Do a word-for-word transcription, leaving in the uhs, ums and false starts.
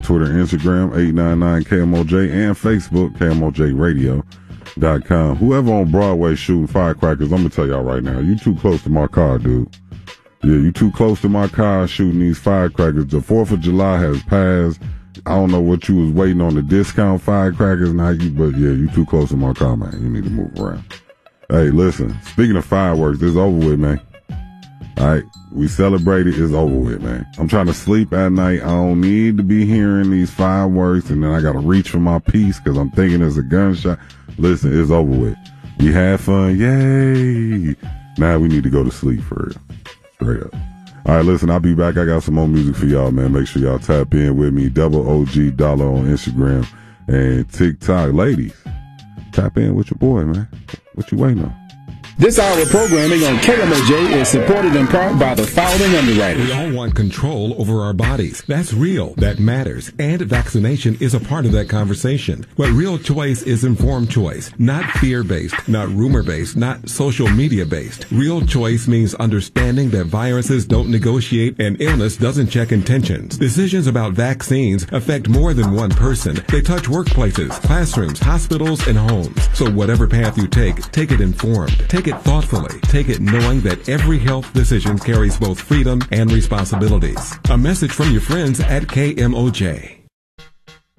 Twitter, Instagram, eight nine nine K M O J, and Facebook, K M O J radio dot com. Whoever on Broadway shooting firecrackers, I'm going to tell y'all right now, you too close to my car, dude. Yeah, you too close to my car shooting these firecrackers. The fourth of July has passed. I don't know what you was waiting on, the discount firecrackers, now you, but yeah, you too close to my car, man. You need to move around. Hey, listen, speaking of fireworks, it's over with, man. All right, we celebrated, it's over with, man. I'm trying to sleep at night. I don't need to be hearing these fireworks, and then I got to reach for my piece because I'm thinking it's a gunshot. Listen, it's over with. We had fun, yay. Now we need to go to sleep for real. Straight up. All right, listen, I'll be back. I got some more music for y'all, man. Make sure y'all tap in with me. Double O G Dollar on Instagram and TikTok. Ladies, tap in with your boy, man. What you waiting on? This hour of programming on K M O J is supported in part by the following underwriters. We all want control over our bodies. That's real. That matters. And vaccination is a part of that conversation. But real choice is informed choice, not fear-based, not rumor-based, not social media-based. Real choice means understanding that viruses don't negotiate and illness doesn't check intentions. Decisions about vaccines affect more than one person. They touch workplaces, classrooms, hospitals, and homes. So whatever path you take, take it informed. Take it thoughtfully. Take it knowing that every health decision carries both freedom and responsibilities. A message from your friends at K M O J.